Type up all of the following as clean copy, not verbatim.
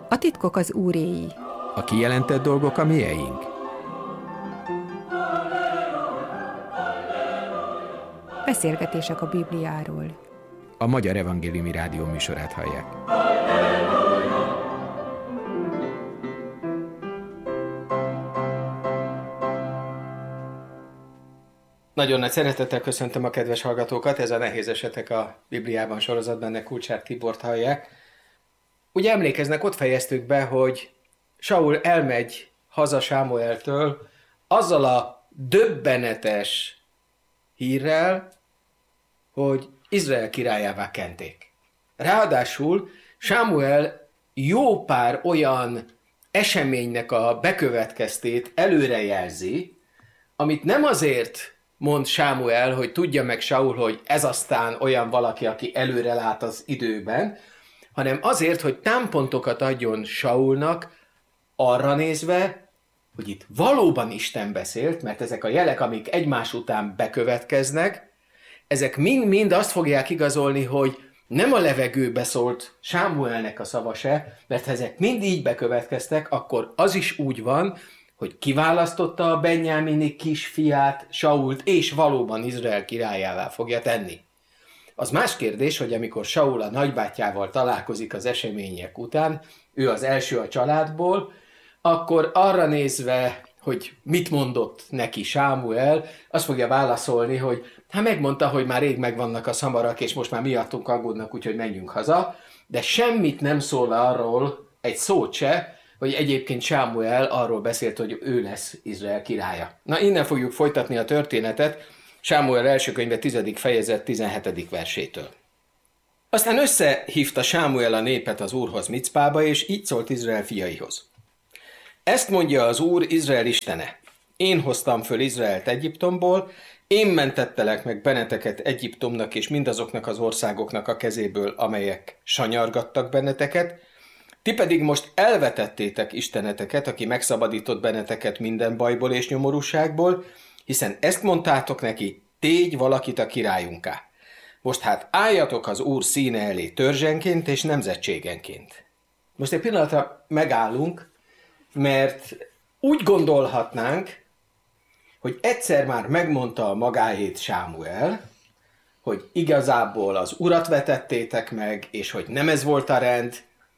A titkok az Úréi. A kijelentett dolgok a mieink. Beszélgetések a Bibliáról. A Magyar Evangéliumi Rádió műsorát hallják. Nagyon nagy szeretettel köszöntöm a kedves hallgatókat, ez a Nehéz esetek a Bibliában sorozatban, ennek Kulcsár Tibort hallják. Ugye emlékeznek, ott fejeztük be, hogy Saul elmegy haza Sámueltől azzal a döbbenetes hírrel, hogy Izrael királyává kenték. Ráadásul Sámuel jó pár olyan eseménynek a bekövetkeztét előrejelzi, amit nem azért mond Sámuel, hogy tudja meg Saul, hogy ez aztán olyan valaki, aki előre lát az időben, hanem azért, hogy támpontokat adjon Saulnak arra nézve, hogy itt valóban Isten beszélt, mert ezek a jelek, amik egymás után bekövetkeznek, ezek mind-mind azt fogják igazolni, hogy nem a levegőbe szólt Sámuelnek a szava se, mert ha ezek mind így bekövetkeztek, akkor az is úgy van, hogy kiválasztotta a benyámini kisfiát, Sault, és valóban Izrael királyává fogja tenni. Az más kérdés, hogy amikor Saul a nagybátyjával találkozik az események után, ő az első a családból, akkor arra nézve, hogy mit mondott neki Sámuel, azt fogja válaszolni, hogy hát megmondta, hogy már rég megvannak a szamarak, és most már miattunk aggódnak, úgyhogy menjünk haza, de semmit nem szól arról, egy szót se, hogy egyébként Sámuel arról beszélt, hogy ő lesz Izrael királya. Na, innen fogjuk folytatni a történetet, Sámuel első könyve 10. fejezet 17. versétől. Aztán összehívta Sámuel a népet az Úrhoz Micpába, és így szólt Izrael fiaihoz. Ezt mondja az Úr, Izrael istene. Én hoztam föl Izraelt Egyiptomból, én mentettelek meg benneteket Egyiptomnak és mindazoknak az országoknak a kezéből, amelyek sanyargattak benneteket, ti pedig most elvetettétek isteneteket, aki megszabadított benneteket minden bajból és nyomorúságból, hiszen ezt mondtátok neki, tégy valakit a királyunká. Most hát álljatok az Úr színe elé törzsenként és nemzetségenként. Most egy pillanatra megállunk, mert úgy gondolhatnánk, hogy egyszer már megmondta a magáét Sámuel, hogy igazából az urat vetettétek meg, és hogy nem ez volt a rend.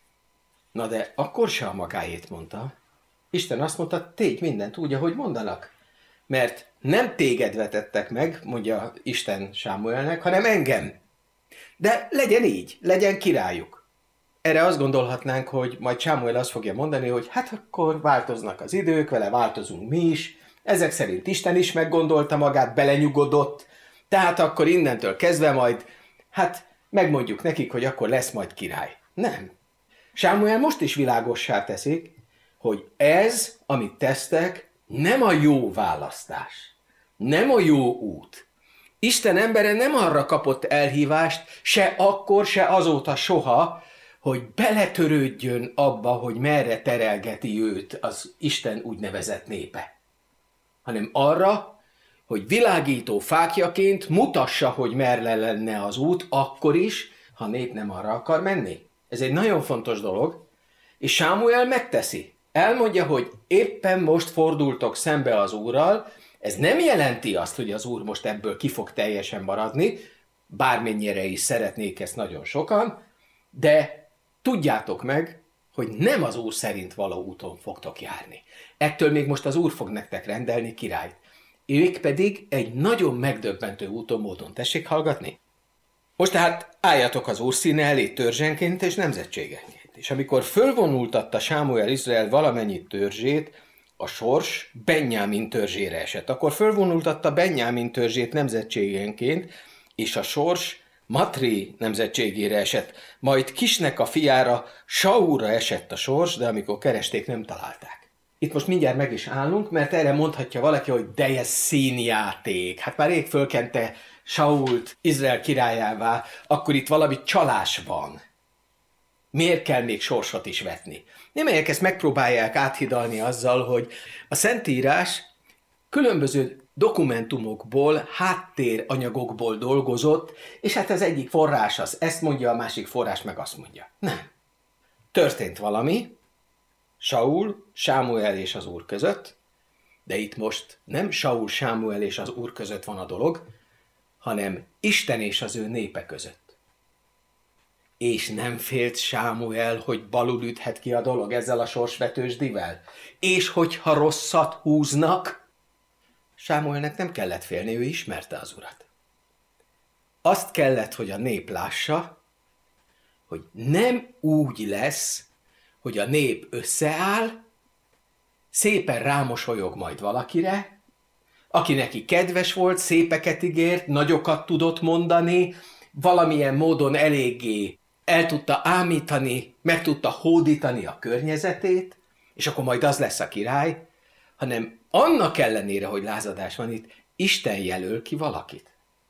Na de akkor se a magáét mondta. Isten azt mondta, tégy mindent úgy, ahogy mondanak. Mert nem téged vetettek meg, mondja Isten Sámuelnek, hanem engem. De legyen így, legyen királyuk. Erre azt gondolhatnánk, hogy majd Sámuel azt fogja mondani, hogy hát akkor változnak az idők, vele változunk mi is, ezek szerint Isten is meggondolta magát, belenyugodott, tehát akkor innentől kezdve majd, hát megmondjuk nekik, hogy akkor lesz majd király. Nem. Sámuel most is világossá teszik, hogy ez, amit tesztek, nem a jó választás, nem a jó út. Isten embere nem arra kapott elhívást, se akkor, se azóta soha, hogy beletörődjön abba, hogy merre terelgeti őt az Isten úgynevezett népe, hanem arra, hogy világító fákjaként mutassa, hogy merre lenne az út, akkor is, ha a nép nem arra akar menni. Ez egy nagyon fontos dolog, és Sámuel megteszi. Elmondja, hogy éppen most fordultok szembe az Úrral, ez nem jelenti azt, hogy az Úr most ebből ki fog teljesen maradni, bármennyire is szeretnék ezt nagyon sokan, de tudjátok meg, hogy nem az Úr szerint való úton fogtok járni. Ettől még most az Úr fog nektek rendelni királyt. Ők pedig egy nagyon megdöbbentő úton, módon. Tessék hallgatni? Most tehát álljatok az Úr színe elé törzsenként és nemzetségenként. És amikor fölvonultatta Sámuel Izrael valamennyi törzsét, a sors Benjámin törzsére esett. Akkor fölvonultatta Benjámin törzsét nemzetségenként, és a sors Matri nemzetségére esett. Majd Kisnek a fiára, Saulra esett a sors, de amikor keresték, nem találták. Itt most mindjárt meg is állunk, mert erre mondhatja valaki, hogy de ez színjáték. Hát már rég fölkente Sault Izrael királyává, akkor itt valami csalás van. Miért kell még sorsot is vetni? Némelyek ezt megpróbálják áthidalni azzal, hogy a Szentírás különböző dokumentumokból, háttéranyagokból dolgozott, és hát az egyik forrás az ezt mondja, a másik forrás meg azt mondja. Nem. Történt valami, Saul, Sámuel és az Úr között, de itt most nem Saul, Sámuel és az Úr között van a dolog, hanem Isten és az ő népe között. És nem félt Sámuel, hogy balul üthet ki a dolog ezzel a sorsvetősdivel? És hogyha rosszat húznak, Sámuelnek nem kellett félni, ő ismerte az Urat. Azt kellett, hogy a nép lássa, hogy nem úgy lesz, hogy a nép összeáll, szépen rámosolyog majd valakire, aki neki kedves volt, szépeket ígért, nagyokat tudott mondani, valamilyen módon eléggé el tudta ámítani, meg tudta hódítani a környezetét, és akkor majd az lesz a király, hanem annak ellenére, hogy lázadás van itt, Isten jelöl ki valakit.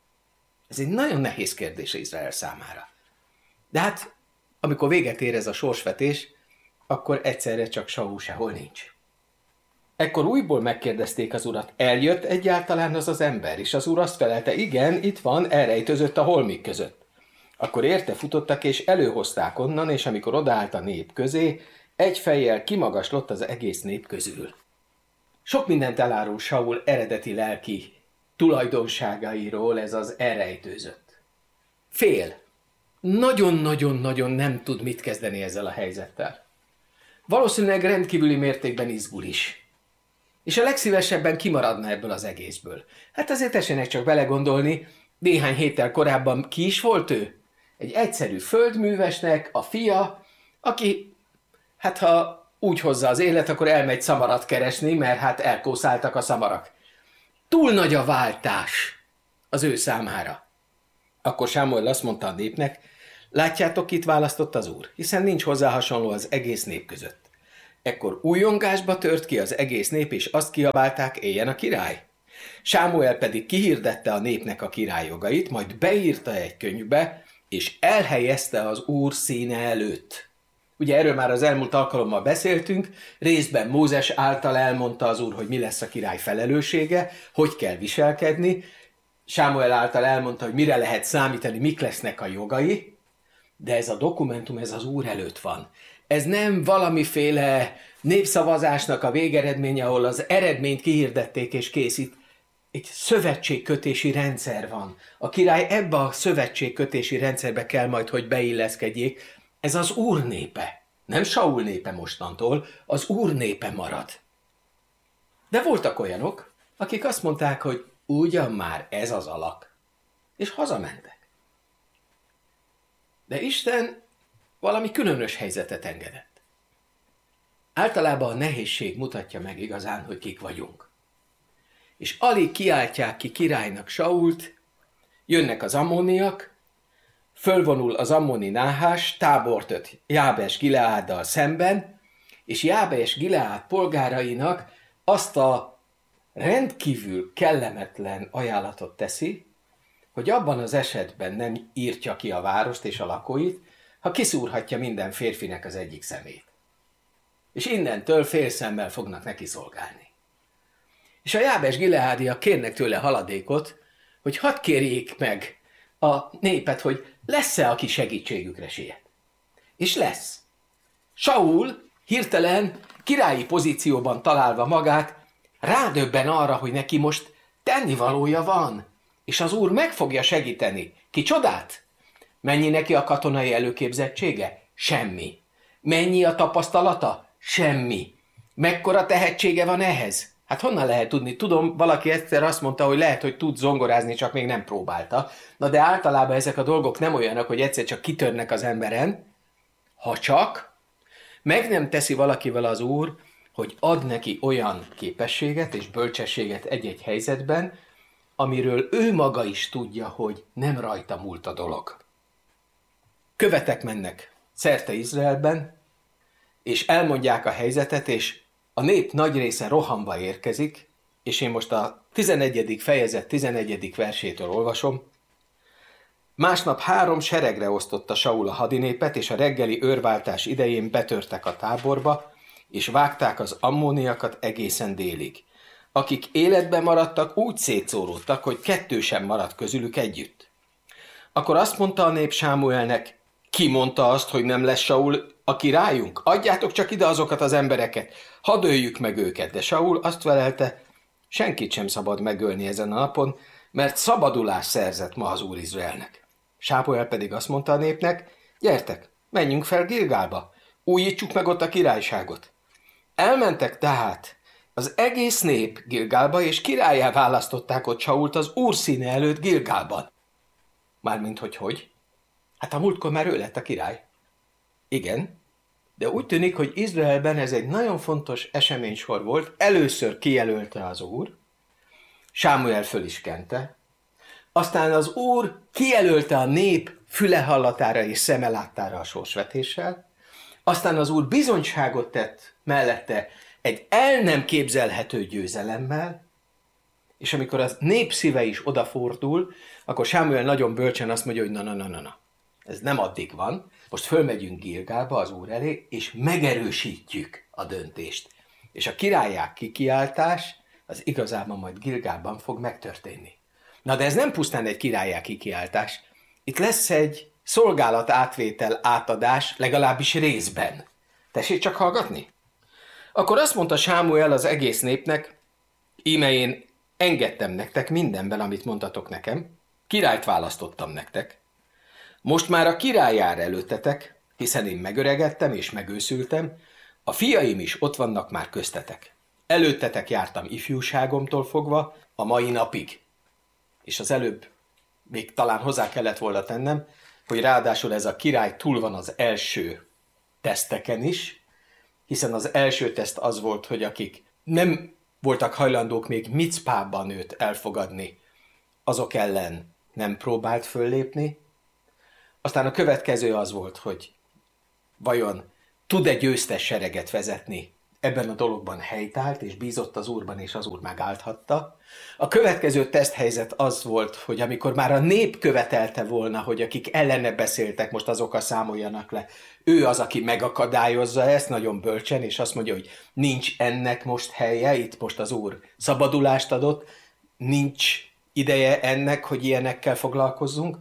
Ez egy nagyon nehéz kérdés Izrael számára. De hát, amikor véget ér ez a sorsvetés, akkor egyszerre csak Saul sehol nincs. Ekkor újból megkérdezték az Urat, eljött egyáltalán az az ember? És az Úr azt felelte, igen, itt van, elrejtőzött a holmik között. Akkor érte futottak, és előhozták onnan, és amikor odaállt a nép közé, egy fejjel kimagaslott az egész nép közül. Sok mindent elárul Saul eredeti lelki tulajdonságairól ez az elrejtőzött. Fél. Nagyon-nagyon-nagyon nem tud mit kezdeni ezzel a helyzettel. Valószínűleg rendkívüli mértékben izgul is. És a legszívesebben kimaradna ebből az egészből. Hát azért tessenek csak belegondolni, néhány héttel korábban ki is volt ő? Egy egyszerű földművesnek a fia, aki, hát ha úgy hozza az élet, akkor elmegy szamarat keresni, mert hát elkószáltak a szamarak. Túl nagy a váltás az ő számára. Akkor Sámuel azt mondta a népnek, látjátok, kit választott az Úr, hiszen nincs hozzá hasonló az egész nép között. Ekkor újongásba tört ki az egész nép, és azt kiabálták, éljen a király. Sámuel pedig kihirdette a népnek a király jogait, majd beírta egy könyvbe, és elhelyezte az Úr színe előtt. Ugye erről már az elmúlt alkalommal beszéltünk, részben Mózes által elmondta az Úr, hogy mi lesz a király felelőssége, hogy kell viselkedni, Sámuel által elmondta, hogy mire lehet számítani, mik lesznek a jogai, de ez a dokumentum, ez az Úr előtt van. Ez nem valamiféle népszavazásnak a végeredménye, ahol az eredményt kihirdették és készít. Egy szövetségkötési rendszer van. A király ebbe a szövetségkötési rendszerbe kell majd, hogy beilleszkedjék. Ez az Úr népe. Nem Saul népe mostantól, az Úr népe marad. De voltak olyanok, akik azt mondták, hogy ugyan már ez az alak. És hazamentek. De Isten valami különös helyzetet engedett. Általában a nehézség mutatja meg igazán, hogy kik vagyunk. És alig kiáltják ki királynak Sault, jönnek az ammoniak, fölvonul az ammoni Náhás, tábort öt Jábes Gileáddal szemben, és Jábes Gileád polgárainak azt a rendkívül kellemetlen ajánlatot teszi, hogy abban az esetben nem írtja ki a várost és a lakóit, ha kiszúrhatja minden férfinek az egyik szemét. És innentől félszemmel fognak neki szolgálni. És a Jábes Gileádiak kérnek tőle haladékot, hogy hadd kérjék meg a népet, hogy lesz-e, aki segítségükre siet. És lesz. Saul hirtelen királyi pozícióban találva magát, rádöbben arra, hogy neki most tennivalója van, és az Úr meg fogja segíteni. Ki csodát? Mennyi neki a katonai előképzettsége? Semmi. Mennyi a tapasztalata? Semmi. Mekkora tehetsége van ehhez? Hát honnan lehet tudni? Tudom, valaki egyszer azt mondta, hogy lehet, hogy tud zongorázni, csak még nem próbálta. Na de általában ezek a dolgok nem olyanok, hogy egyszer csak kitörnek az emberen, ha csak meg nem teszi valakivel az Úr, hogy ad neki olyan képességet és bölcsességet egy-egy helyzetben, amiről ő maga is tudja, hogy nem rajta múlt a dolog. Követek mennek szerte Izraelben, és elmondják a helyzetet, és a nép nagy része rohanva érkezik, és én most a 11. fejezet 11. versétől olvasom. Másnap 3 seregre osztotta Saul a hadinépet, és a reggeli őrváltás idején betörtek a táborba, és vágták az ammóniakat egészen délig. Akik életben maradtak, úgy szétszóródtak, hogy 2 sem maradt közülük együtt. Akkor azt mondta a nép Sámuelnek, Ki mondta azt, hogy nem lesz Saul a királyunk? Adjátok csak ide azokat az embereket, hadd öljük meg őket. De Saul azt felelte, senkit sem szabad megölni ezen a napon, mert szabadulás szerzett ma az Úr Izraelnek. Sámuel pedig azt mondta a népnek, gyertek, menjünk fel Gilgálba, újítsuk meg ott a királyságot. Elmentek tehát az egész nép Gilgálba, és királlyá választották ott Sault az Úr színe előtt Gilgálban. Mármint hogy? Hát a múltkor már ő lett a király. Igen, de úgy tűnik, hogy Izraelben ez egy nagyon fontos eseménysor volt. Először kijelölte az Úr, Sámuel föl is kente, aztán az Úr kijelölte a nép füle hallatára és szeme láttára a sorsvetéssel, aztán az Úr bizonyságot tett mellette egy el nem képzelhető győzelemmel, és amikor a nép szíve is odafordul, akkor Sámuel nagyon bölcsen azt mondja, hogy na. Ez nem addig van, most fölmegyünk Gilgálba az Úr elé, és megerősítjük a döntést. És a királlyá kikiáltás, az igazában majd Gilgálban fog megtörténni. Na de ez nem pusztán egy királlyá kikiáltás. Itt lesz egy szolgálat átvétel átadás, legalábbis részben. Tessék csak hallgatni? Akkor azt mondta Sámuel az egész népnek, íme én engedtem nektek mindenben, amit mondtatok nekem, királyt választottam nektek. Most már a király jár előttetek, hiszen én megöregedtem és megőszültem, a fiaim is ott vannak már köztetek. Előttetek jártam ifjúságomtól fogva a mai napig. És az előbb még talán hozzá kellett volna tennem, hogy ráadásul ez a király túl van az első teszteken is, hiszen az első teszt az volt, hogy akik nem voltak hajlandók még Micpában őt elfogadni, azok ellen nem próbált föllépni. Aztán a következő az volt, hogy vajon tud-e győztes sereget vezetni. Ebben a dologban helytált, és bízott az Úrban, és az Úr megállthatta. A következő teszthelyzet az volt, hogy amikor már a nép követelte volna, hogy akik ellene beszéltek, most azokkal számoljanak le, ő az, aki megakadályozza ezt nagyon bölcsen, és azt mondja, hogy nincs ennek most helye, itt most az Úr szabadulást adott, nincs ideje ennek, hogy ilyenekkel foglalkozzunk.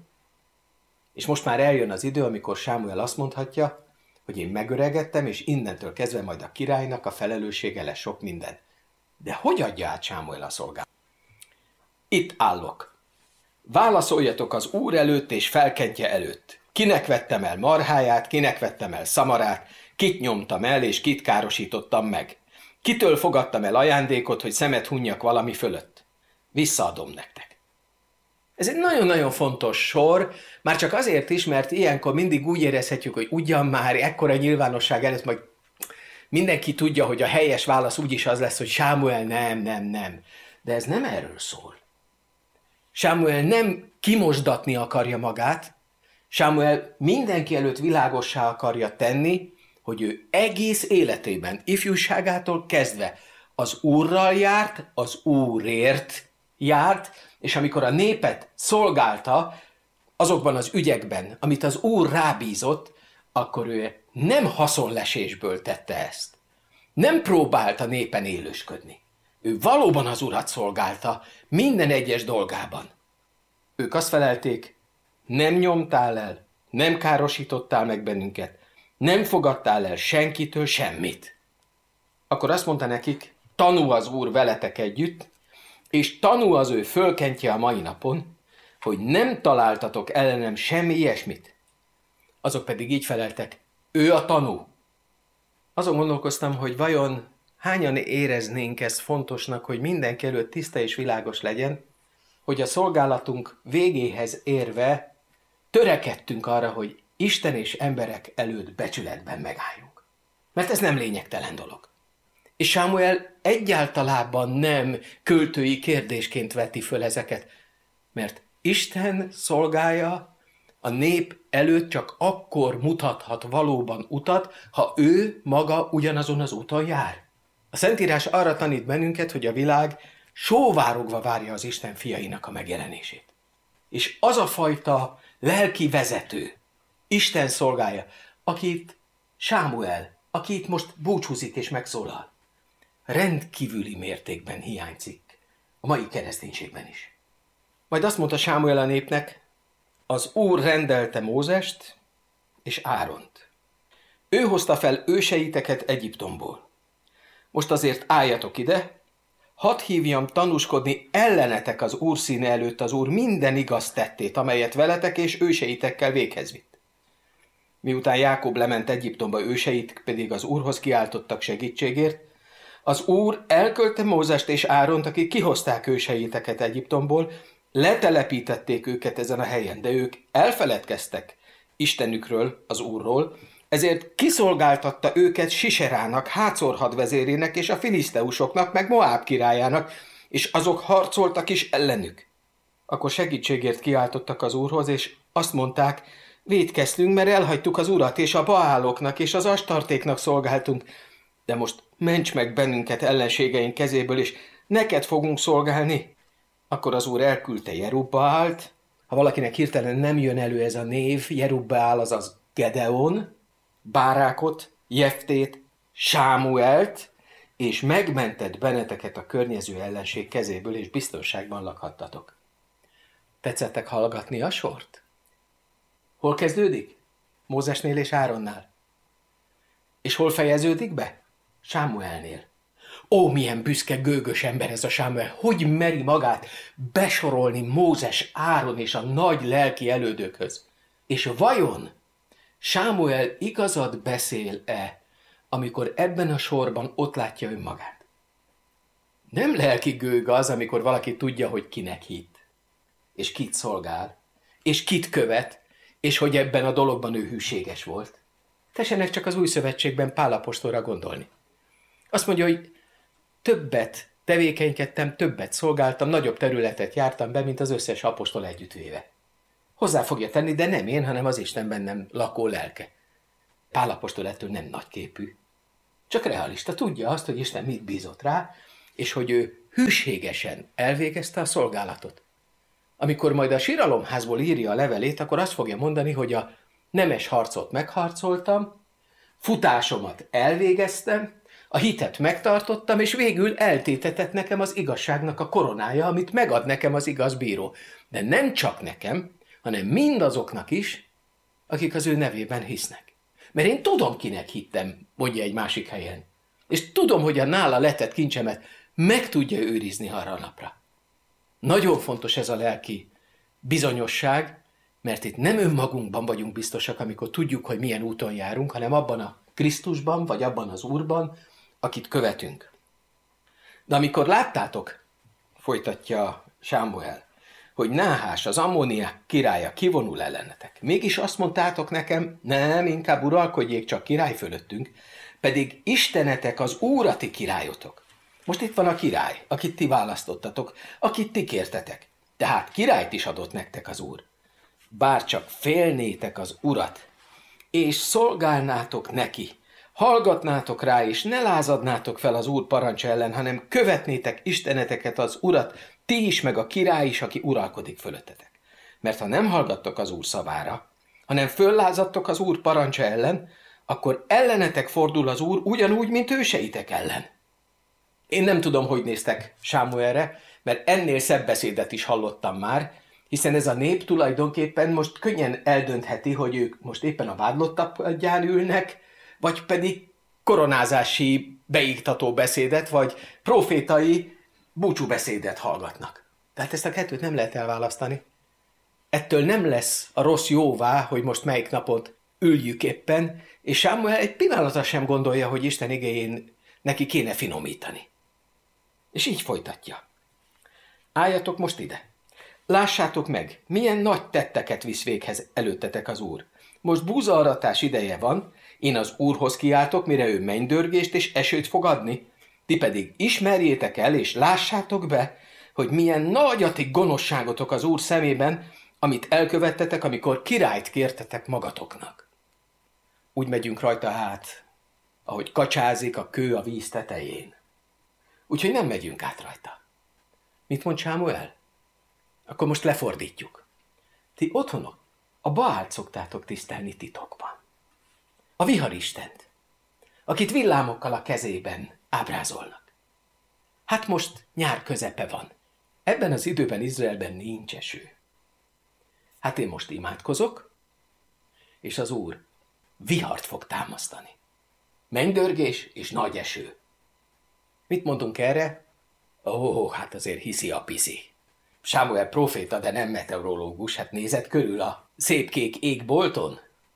És most már eljön az idő, amikor Sámuel azt mondhatja, hogy én megöregedtem, és innentől kezdve majd a királynak a felelőssége lesz sok minden. De hogy adja át Sámuel a szolgálatot? Itt állok. Válaszoljatok az Úr előtt és felkentje előtt. Kinek vettem el marháját, kinek vettem el szamarát, kit nyomtam el és kit károsítottam meg. Kitől fogadtam el ajándékot, hogy szemet hunjak valami fölött. Visszaadom nektek. Ez egy nagyon-nagyon fontos sor, már csak azért is, mert ilyenkor mindig úgy érezhetjük, hogy ugyan már ekkora nyilvánosság előtt majd mindenki tudja, hogy a helyes válasz úgyis az lesz, hogy Sámuel nem. De ez nem erről szól. Sámuel nem kimosdatni akarja magát, Sámuel mindenki előtt világossá akarja tenni, hogy ő egész életében, ifjúságától kezdve az Úrral járt, az Úrért járt, és amikor a népet szolgálta azokban az ügyekben, amit az Úr rábízott, akkor ő nem haszonlesésből tette ezt. Nem próbált a népen élősködni. Ő valóban az Urat szolgálta minden egyes dolgában. Ők azt felelték, nem nyomtál el, nem károsítottál meg bennünket, nem fogadtál el senkitől semmit. Akkor azt mondta nekik, tanul az Úr veletek együtt, és tanul az ő fölkentje a mai napon, hogy nem találtatok ellenem semmi ilyesmit. Azok pedig így feleltek, ő a tanú. Azon gondolkoztam, hogy vajon hányan éreznénk ezt fontosnak, hogy mindenki előtt tiszta és világos legyen, hogy a szolgálatunk végéhez érve törekedtünk arra, hogy Isten és emberek előtt becsületben megálljunk. Mert ez nem lényegtelen dolog. És Sámuel egyáltalában nem költői kérdésként veti föl ezeket, mert Isten szolgája a nép előtt csak akkor mutathat valóban utat, ha ő maga ugyanazon az úton jár. A Szentírás arra tanít bennünket, hogy a világ sóvárogva várja az Isten fiainak a megjelenését. És az a fajta lelki vezető, Isten szolgája, akit Sámuel, aki itt most búcsúzik és megszólal, rendkívüli mértékben hiányzik a mai kereszténységben is. Majd azt mondta Sámuel a népnek, az Úr rendelte Mózest, és Áront. Ő hozta fel őseiteket Egyiptomból. Most azért álljatok ide, hadd hívjam tanúskodni ellenetek az Úr színe előtt az Úr minden igaz tettét, amelyet veletek és őseitekkel véghez vitt. Miután Jákob lement Egyiptomba, őseit pedig az Úrhoz kiáltottak segítségért, az Úr elküldte Mózest és Áront, akik kihozták őseiteket Egyiptomból, letelepítették őket ezen a helyen, de ők elfeledkeztek Istenükről, az Úrról, ezért kiszolgáltatta őket Siserának, Hácor hadvezérének és a filiszteusoknak, meg Moáb királyának, és azok harcoltak is ellenük. Akkor segítségért kiáltottak az Úrhoz, és azt mondták, vétkeztünk, mert elhagytuk az Urat, és a Baáloknak és az Astartéknak szolgáltunk, de most ments meg bennünket ellenségeink kezéből, és neked fogunk szolgálni. Akkor az Úr elküldte Jerubbaált, ha valakinek hirtelen nem jön elő ez a név, Jerubbaál azaz Gedeon, Bárákot, Jeftét, Sámuelt, és megmentett benneteket a környező ellenség kezéből, és biztonságban lakhattatok. Tetszettek hallgatni a sort? Hol kezdődik? Mózesnél és Áronnál. És hol fejeződik be? Sámuelnél. Ó, milyen büszke, gőgös ember ez a Sámuel, hogy meri magát besorolni Mózes, Áron és a nagy lelki elődökhöz. És vajon Sámuel igazat beszél-e, amikor ebben a sorban ott látja önmagát? Nem lelki gőg az, amikor valaki tudja, hogy kinek hitt, és kit szolgál, és kit követ, és hogy ebben a dologban ő hűséges volt. Tessenek csak az Új Szövetségben Pál apostolra gondolni. Azt mondja, hogy többet tevékenykedtem, többet szolgáltam, nagyobb területet jártam be, mint az összes apostol együttvéve. Hozzá fogja tenni, de nem én, hanem az Isten bennem lakó lelke. Pál apostol ettől nem nagyképű. Csak realista, tudja azt, hogy Isten mit bízott rá, és hogy ő hűségesen elvégezte a szolgálatot. Amikor majd a síralomházból írja a levelét, akkor azt fogja mondani, hogy a nemes harcot megharcoltam, futásomat elvégeztem, a hitet megtartottam, és végül eltétetett nekem az igazságnak a koronája, amit megad nekem az igaz bíró. De nem csak nekem, hanem mindazoknak is, akik az ő nevében hisznek. Mert én tudom, kinek hittem, mondja egy másik helyen. És tudom, hogy a nála letett kincsemet meg tudja őrizni arra a napra. Nagyon fontos ez a lelki bizonyosság, mert itt nem önmagunkban vagyunk biztosak, amikor tudjuk, hogy milyen úton járunk, hanem abban a Krisztusban, vagy abban az Úrban, akit követünk. De amikor láttátok, folytatja Sámuel, hogy Náhás, az ammóniák királya kivonul ellenetek, mégis azt mondtátok nekem, nem, inkább uralkodjék csak király fölöttünk, pedig Istenetek az Úr a ti királyotok. Most itt van a király, akit ti választottatok, akit ti kértetek. Tehát királyt is adott nektek az Úr. Bár csak félnétek az Urat, és szolgálnátok neki, hallgatnátok rá, és ne lázadnátok fel az Úr parancsa ellen, hanem követnétek Isteneteket, az Urat, ti is, meg a király is, aki uralkodik fölöttetek. Mert ha nem hallgattok az Úr szavára, hanem föllázadtok az Úr parancsa ellen, akkor ellenetek fordul az Úr ugyanúgy, mint őseitek ellen. Én nem tudom, hogy néztek Sámuelre, mert ennél szebb beszédet is hallottam már, hiszen ez a nép tulajdonképpen most könnyen eldöntheti, hogy ők most éppen a vádlottapján ülnek, vagy pedig koronázási beiktató beszédet, vagy profétai búcsúbeszédet hallgatnak. Tehát ezt a kettőt nem lehet elválasztani. Ettől nem lesz a rossz jóvá, hogy most melyik napot üljük éppen, és Sámuel egy pillanatra sem gondolja, hogy Isten igéjén neki kéne finomítani. És így folytatja. Álljatok most ide. Lássátok meg, milyen nagy tetteket visz véghez előttetek az Úr. Most búzaaratás ideje van, én az Úrhoz kiáltok, mire ő mennydörgést és esőt fog adni. Ti pedig ismerjétek el, és lássátok be, hogy milyen nagy a ti gonoszságotok az Úr szemében, amit elkövettetek, amikor királyt kértetek magatoknak. Úgy megyünk rajta át, ahogy kacsázik a kő a víz tetején. Úgyhogy nem megyünk át rajta. Mit mond Sámuel? Akkor most lefordítjuk. Ti otthonok a Baált szoktátok tisztelni titokban. A viharistent, akit villámokkal a kezében ábrázolnak. Hát most nyár közepe van. Ebben az időben Izraelben nincs eső. Hát én most imádkozok, és az Úr vihart fog támasztani. Mennydörgés és nagy eső. Mit mondunk erre? Hát azért hiszi a piszi. Sámuel próféta, de nem meteorológus, hát nézett körül a szép kék égbolton.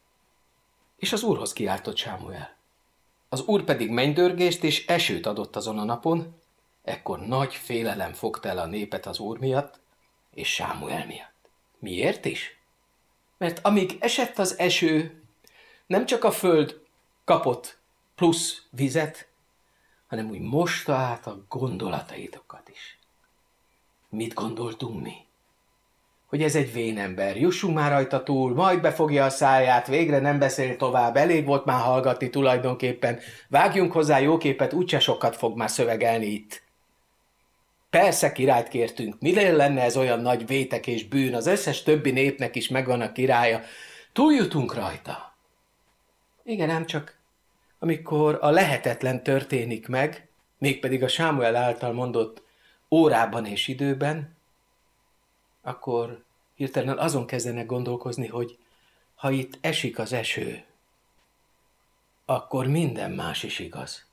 És az Úrhoz kiáltott Sámuel. Az Úr pedig mennydörgést és esőt adott azon a napon, ekkor nagy félelem fogta el a népet az Úr miatt és Sámuel miatt. Miért is? Mert amíg esett az eső, nem csak a föld kapott plusz vizet, hanem úgy mosta át a gondolataitokat is. Mit gondoltunk mi? Hogy ez egy vénember, jussunk már rajta túl, majd befogja a száját, végre nem beszél tovább, elég volt már hallgatni tulajdonképpen, vágjunk hozzá jó képet, úgyse sokat fog már szövegelni itt. Persze királyt kértünk, minél lenne ez olyan nagy vétek és bűn, az összes többi népnek is megvan a királya, túljutunk rajta. Igen, ám csak amikor a lehetetlen történik meg, mégpedig a Sámuel által mondott órában és időben, akkor hirtelen azon kezdenek gondolkozni, hogy ha itt esik az eső, akkor minden más is igaz.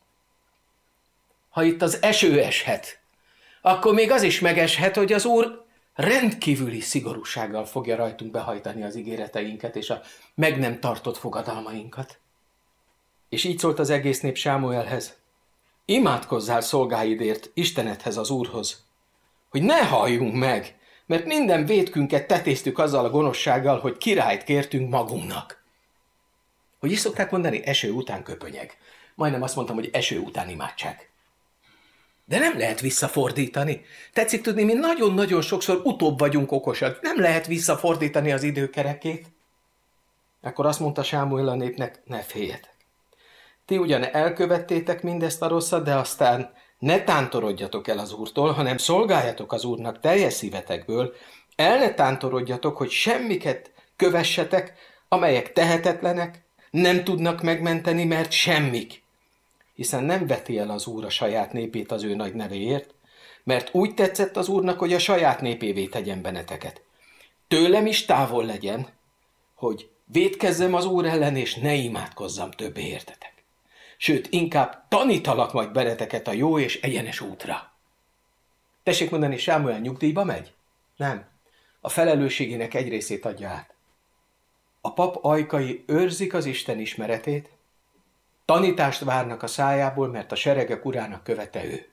Ha itt az eső eshet, akkor még az is megeshet, hogy az Úr rendkívüli szigorúsággal fogja rajtunk behajtani az ígéreteinket és a meg nem tartott fogadalmainkat. És így szólt az egész nép Sámuelhez: imádkozzál szolgáidért Istenedhez, az Úrhoz, hogy ne halljunk meg, mert minden vétkünket tetéztük azzal a gonoszsággal, hogy királyt kértünk magunknak. Hogy is szokták mondani? Eső után köpönyeg. Majdnem azt mondtam, hogy eső után imádság. De nem lehet visszafordítani. Tetszik tudni, mi nagyon-nagyon sokszor utóbb vagyunk okosak. Nem lehet visszafordítani az időkerekét. Akkor azt mondta Sámuel a népnek: ne féljetek. Ti ugyan elkövettétek mindezt a rosszat, de aztán ne tántorodjatok el az Úrtól, hanem szolgáljatok az Úrnak teljes szívetekből, el ne tántorodjatok, hogy semmiket kövessetek, amelyek tehetetlenek, nem tudnak megmenteni, mert semmik. Hiszen nem veti el az Úr a saját népét az ő nagy nevéért, mert úgy tetszett az Úrnak, hogy a saját népévé tegyen benneteket. Tőlem is távol legyen, hogy vétkezzem az Úr ellen, és ne imádkozzam többé értetek. Sőt, inkább tanítalak majd benneteket a jó és egyenes útra. Tessék mondani, Sámuel nyugdíjba megy? Nem. A felelősségének egy részét adja át. A pap ajkai őrzik az Isten ismeretét, tanítást várnak a szájából, mert a seregek urának követe ő.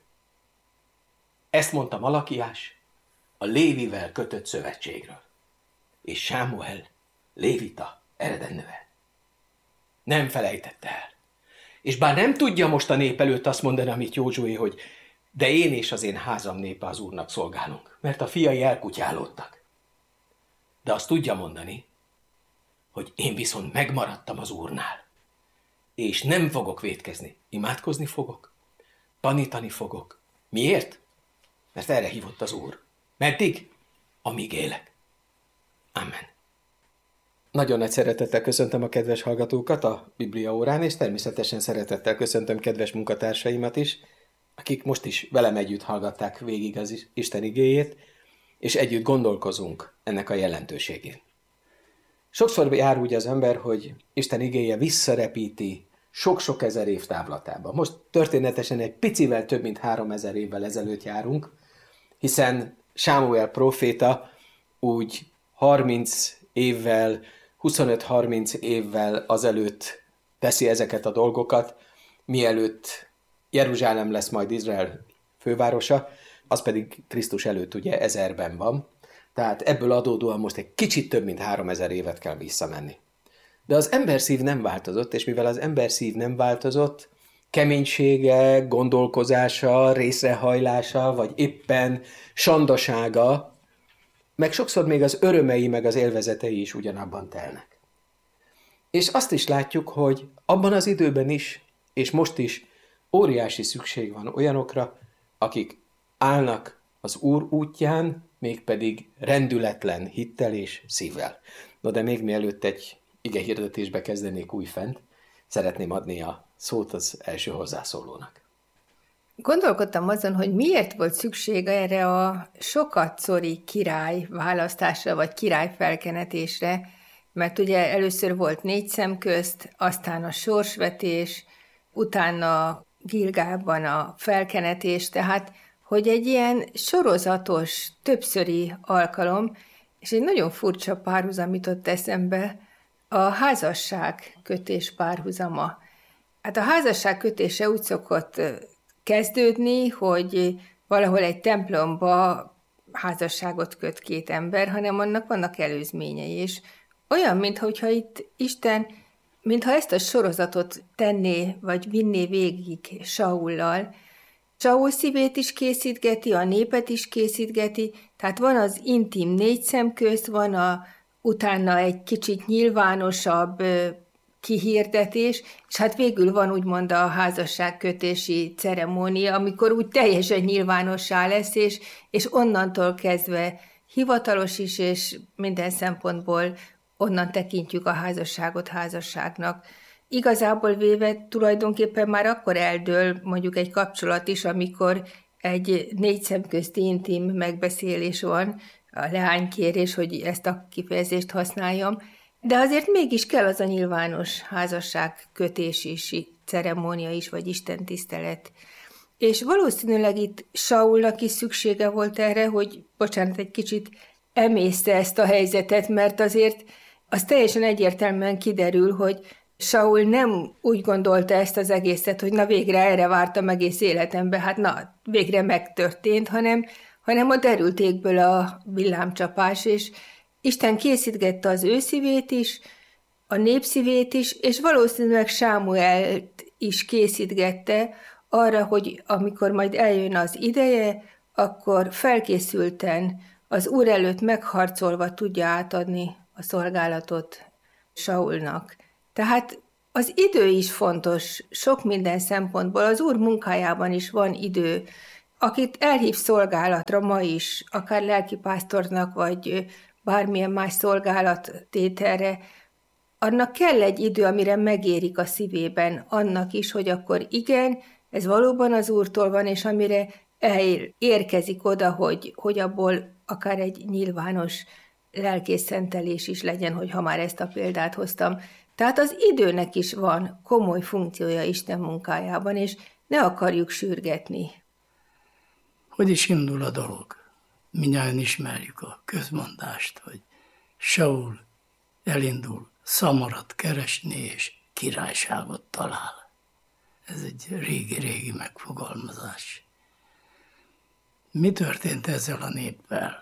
Ezt mondta Malakiás a Lévivel kötött szövetségről. És Sámuel lévita eredend neve. Nem felejtette el. És bár nem tudja most a nép előtt azt mondani, amit Józsué, hogy de én és az én házam népe az Úrnak szolgálunk, mert a fiai elkutyálódtak. De azt tudja mondani, hogy én viszont megmaradtam az Úrnál, és nem fogok vétkezni, imádkozni fogok, tanítani fogok. Miért? Mert erre hívott az Úr. Meddig? Amíg élek. Amen. Nagyon nagy szeretettel köszöntöm a kedves hallgatókat a Biblia órán, és természetesen szeretettel köszöntöm kedves munkatársaimat is, akik most is velem együtt hallgatták végig az Isten igéjét, és együtt gondolkozunk ennek a jelentőségén. Sokszor jár úgy az ember, hogy Isten igéje visszarepíti sok-sok ezer év távlatába. Most történetesen egy picivel több mint 3000 évvel ezelőtt járunk, hiszen Sámuel próféta úgy 30 évvel, 25-30 évvel azelőtt teszi ezeket a dolgokat, mielőtt Jeruzsálem lesz majd Izrael fővárosa, az pedig Krisztus előtt ugye 1000-ben van, tehát ebből adódóan most egy kicsit több mint 3000 évet kell visszamenni. De az ember szív nem változott, és mivel az ember szív nem változott, keménysége, gondolkozása, részrehajlása, vagy éppen sandasága, meg sokszor még az örömei, meg az élvezetei is ugyanabban telnek. És azt is látjuk, hogy abban az időben is, és most is óriási szükség van olyanokra, akik állnak az Úr útján, mégpedig rendületlen hittel és szívvel. No, de még mielőtt egy igehirdetésbe kezdenék újfent, szeretném adni a szót az első hozzászólónak. Gondolkodtam azon, hogy miért volt szükség erre a sokatszori király választásra, vagy király felkenetésre, mert ugye először volt 4 szem közt, aztán a sorsvetés, utána Gilgálban a felkenetés, tehát hogy egy ilyen sorozatos, többszöri alkalom, és egy nagyon furcsa párhuzam jutott eszembe, a házasságkötés párhuzama. Hát a házasságkötése úgy szokott kezdődni, hogy valahol egy templomba házasságot köt 2 ember, hanem annak vannak előzményei, és olyan, mintha itt Isten, mintha ezt a sorozatot tenné, vagy vinné végig Saullal. Saul szívét is készítgeti, a népet is készítgeti, tehát van az intim 4 szem közt, van utána egy kicsit nyilvánosabb kihirdetés, és hát végül van úgymond a házasságkötési ceremónia, amikor úgy teljesen nyilvánossá lesz, és onnantól kezdve hivatalos is, és minden szempontból onnan tekintjük a házasságot házasságnak. Igazából véve tulajdonképpen már akkor eldől mondjuk egy kapcsolat is, amikor egy 4 szem közti intim megbeszélés van, a leánykérés, hogy ezt a kifejezést használjam, de azért mégis kell az a nyilvános házasságkötési ceremónia is, vagy istentisztelet. És valószínűleg itt Saulnak is szüksége volt erre, hogy, bocsánat, egy kicsit emészte ezt a helyzetet, mert azért az teljesen egyértelműen kiderül, hogy Saul nem úgy gondolta ezt az egészet, hogy na végre erre vártam egész életemben, hát na, végre megtörtént, hanem a derültékből a villámcsapás, és Isten készítgette az ő szívét is, a nép szívét is, és valószínűleg Sámuelt is készítgette arra, hogy amikor majd eljön az ideje, akkor felkészülten az Úr előtt megharcolva tudja átadni a szolgálatot Saulnak. Tehát az idő is fontos, sok minden szempontból. Az Úr munkájában is van idő. Akit elhív szolgálatra ma is, akár lelkipásztornak, vagy bármilyen más szolgálattételre, annak kell egy idő, amire megérik a szívében, annak is, hogy akkor igen, ez valóban az Úrtól van, és amire érkezik oda, hogy abból akár egy nyilvános lelkészszentelés is legyen, hogy ha már ezt a példát hoztam. Tehát az időnek is van komoly funkciója Isten munkájában, és ne akarjuk sürgetni. Hogy is indul a dolog? Mindjárt ismerjük a közmondást, hogy Saul elindul Szamarat keresni, és királyságot talál. Ez egy régi-régi megfogalmazás. Mi történt ezzel a néppel?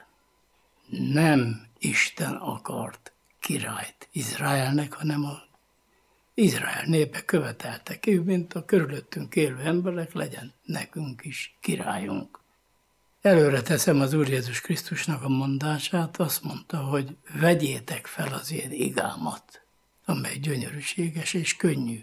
Nem Isten akart királyt Izraelnek, hanem az Izrael népe követelte ki, mint a körülöttünk élő emberek, legyen nekünk is királyunk. Előre teszem az Úr Jézus Krisztusnak a mondását, azt mondta, hogy vegyétek fel az én igámat, amely gyönyörűséges és könnyű.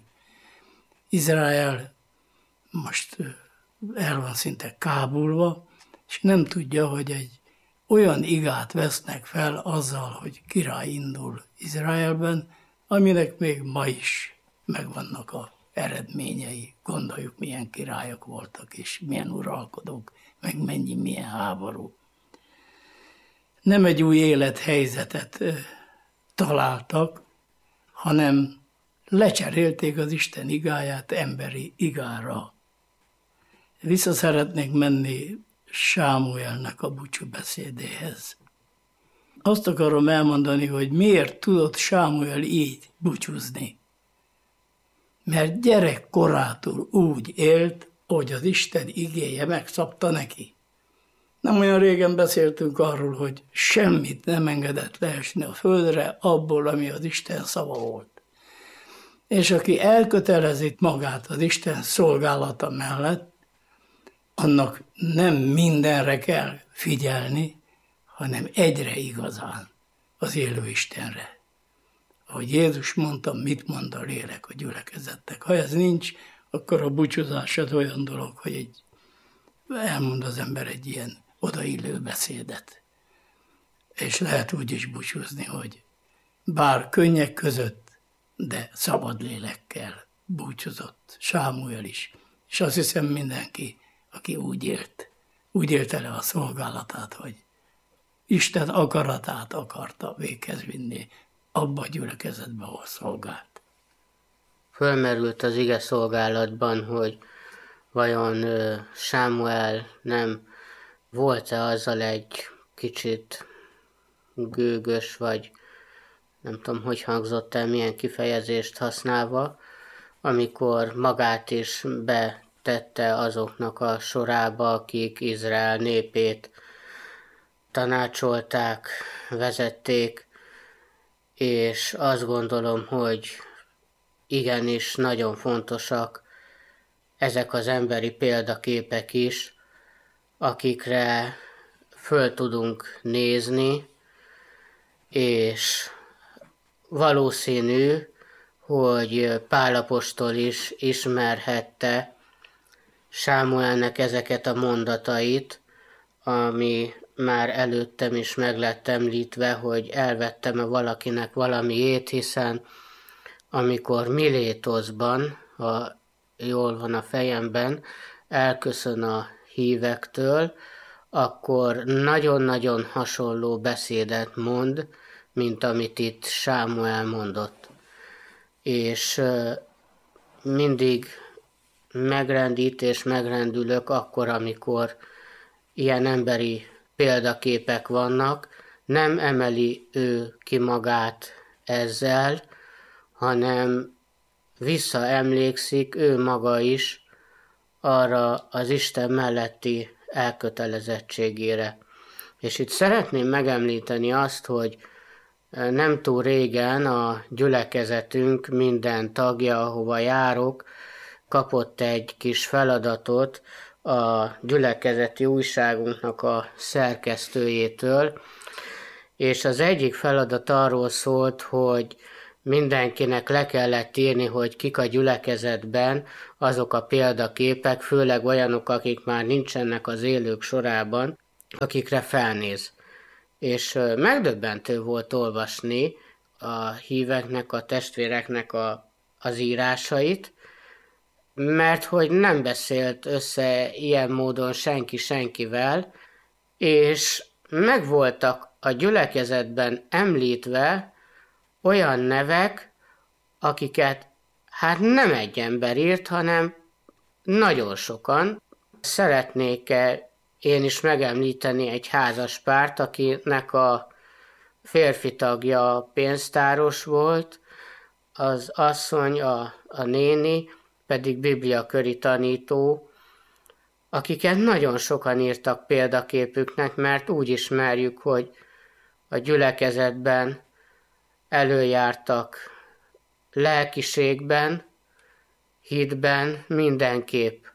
Izrael most el van szinte kábulva, és nem tudja, hogy egy olyan igát vesznek fel azzal, hogy király indul Izraelben, aminek még ma is megvannak az eredményei. Gondoljuk, milyen királyok voltak, és milyen uralkodók, meg milyen háború. Nem egy új élethelyzetet találtak, hanem lecserélték az Isten igáját emberi igára. Vissza szeretnék menni Sámuelnek a búcsúbeszédéhez. Azt akarom elmondani, hogy miért tudott Sámuel így búcsúzni. Mert gyerekkorától úgy élt, hogy az Isten igéje megszabta neki. Nem olyan régen beszéltünk arról, hogy semmit nem engedett leesni a földre abból, ami az Isten szava volt. És aki elkötelezi magát az Isten szolgálata mellett, annak nem mindenre kell figyelni, hanem egyre igazán, az élő Istenre. Ahogy Jézus mondta, mit mond a lélek a gyülekezettek. Ha ez nincs, akkor a búcsúzás az olyan dolog, hogy elmond az ember egy ilyen odaillő beszédet. És lehet úgy is búcsúzni, hogy bár könnyek között, de szabad lélekkel búcsúzott Sámuel is. És azt hiszem mindenki, aki úgy élte le a szolgálatát, hogy Isten akaratát akarta véghez vinni, abba a gyülekezetbe, ahol szolgált. Fölmerült az ige szolgálatban, hogy vajon Sámuel nem volt-e azzal egy kicsit gőgös, vagy nem tudom, hogy hangzott el, milyen kifejezést használva, amikor magát is betette azoknak a sorába, akik Izrael népét tanácsolták, vezették, és azt gondolom, hogy igenis nagyon fontosak ezek az emberi példaképek is, akikre föl tudunk nézni, és valószínű, hogy Pál apostol is ismerhette Sámuelnek ezeket a mondatait, ami már előttem is meg lett említve, hogy elvettem-e valakinek valamiét, hiszen amikor Milétoszban, ha jól van a fejemben, elköszön a hívektől, akkor nagyon-nagyon hasonló beszédet mond, mint amit itt Sámuel mondott. És mindig megrendít és megrendülök akkor, amikor ilyen emberi példaképek vannak, nem emeli ő ki magát ezzel, hanem visszaemlékszik ő maga is arra az Isten melletti elkötelezettségére. És itt szeretném megemlíteni azt, hogy nem túl régen a gyülekezetünk minden tagja, ahova járok, kapott egy kis feladatot a gyülekezeti újságunknak a szerkesztőjétől, és az egyik feladat arról szólt, hogy mindenkinek le kellett írni, hogy kik a gyülekezetben azok a példaképek, főleg olyanok, akik már nincsenek az élők sorában, akikre felnéz. És megdöbbentő volt olvasni a híveknek, a testvéreknek az írásait, mert hogy nem beszélt össze ilyen módon senki senkivel, és megvoltak a gyülekezetben említve olyan nevek, akiket hát nem egy ember írt, hanem nagyon sokan. Szeretnék én is megemlíteni egy házaspárt, akinek a férfi tagja pénztáros volt, az asszony, a néni pedig bibliaköri tanító, akiket nagyon sokan írtak példaképüknek, mert úgy ismerjük, hogy a gyülekezetben előjártak lelkiségben, hitben, mindenképp.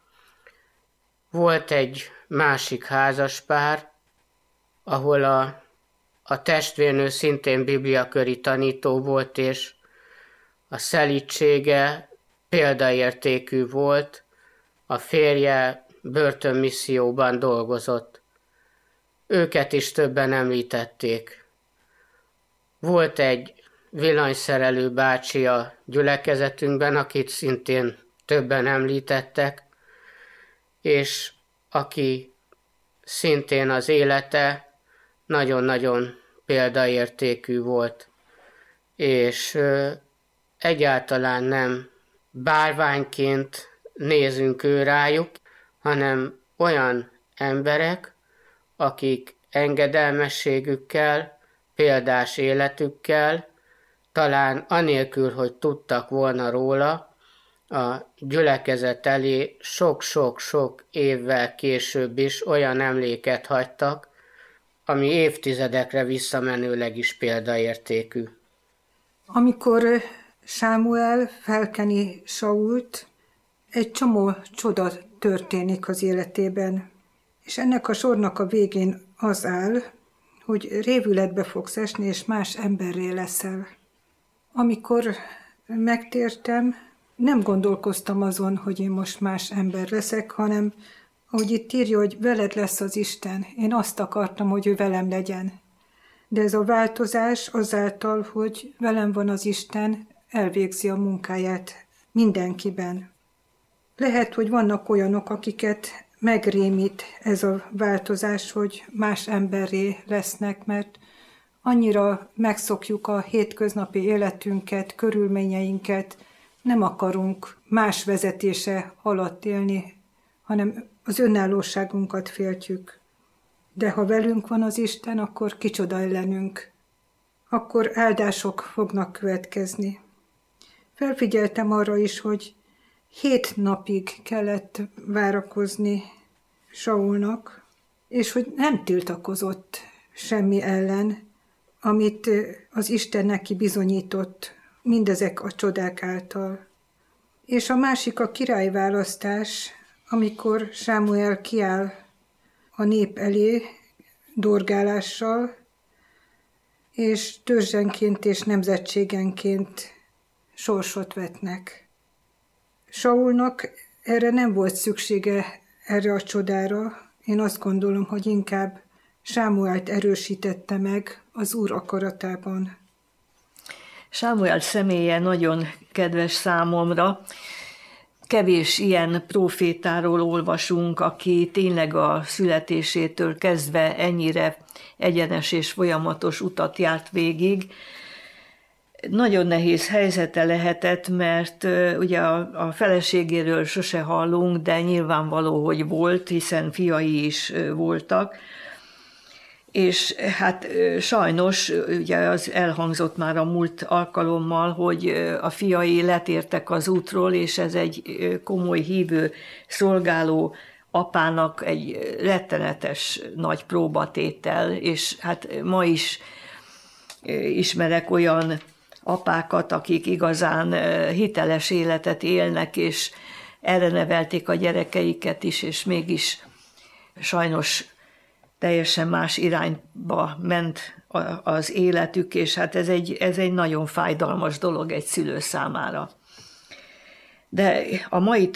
Volt egy másik házaspár, ahol a testvérnő szintén bibliaköri tanító volt, és a szelídsége példaértékű volt, a férje börtönmisszióban dolgozott. Őket is többen említették. Volt egy villanyszerelő bácsi a gyülekezetünkben, akit szintén többen említettek, és aki szintén az élete nagyon-nagyon példaértékű volt, és egyáltalán nem bálványként nézünk ő rájuk, hanem olyan emberek, akik engedelmességükkel, példás életükkel, talán anélkül, hogy tudtak volna róla, a gyülekezet elé sok-sok-sok évvel később is olyan emléket hagytak, ami évtizedekre visszamenőleg is példaértékű. Amikor Sámuel felkeni Sault, egy csomó csoda történik az életében, és ennek a sornak a végén az áll, hogy révületbe fogsz esni, és más emberré leszel. Amikor megtértem, nem gondolkoztam azon, hogy én most más ember leszek, hanem, ahogy itt írja, hogy veled lesz az Isten. Én azt akartam, hogy ő velem legyen. De ez a változás azáltal, hogy velem van az Isten, elvégzi a munkáját mindenkiben. Lehet, hogy vannak olyanok, akiket megrémít ez a változás, hogy más emberré lesznek, mert annyira megszokjuk a hétköznapi életünket, körülményeinket, nem akarunk más vezetése alatt élni, hanem az önállóságunkat féltjük. De ha velünk van az Isten, akkor kicsoda ellenünk. Akkor áldások fognak következni. Felfigyeltem arra is, hogy 7 napig kellett várakozni Saulnak, és hogy nem tiltakozott semmi ellen, amit az Isten neki bizonyított mindezek a csodák által. És a másik a királyválasztás, amikor Sámuel kiáll a nép elé dorgálással, és törzsenként és nemzetségenként sorsot vetnek. Saulnak erre nem volt szüksége, erre a csodára. Én azt gondolom, hogy inkább Sámuelt erősítette meg az Úr akaratában. Sámuel személye nagyon kedves számomra. Kevés ilyen prófétáról olvasunk, aki tényleg a születésétől kezdve ennyire egyenes és folyamatos utat járt végig. Nagyon nehéz helyzete lehetett, mert ugye a feleségéről sose hallunk, de nyilvánvaló, hogy volt, hiszen fiai is voltak. És hát sajnos, ugye az elhangzott már a múlt alkalommal, hogy a fiai letértek az útról, és ez egy komoly hívő szolgáló apának egy rettenetes nagy próbatétel, és hát ma is ismerek olyan apákat, akik igazán hiteles életet élnek, és erre nevelték a gyerekeiket is, és mégis sajnos teljesen más irányba ment az életük, és hát ez egy nagyon fájdalmas dolog egy szülő számára. De a mai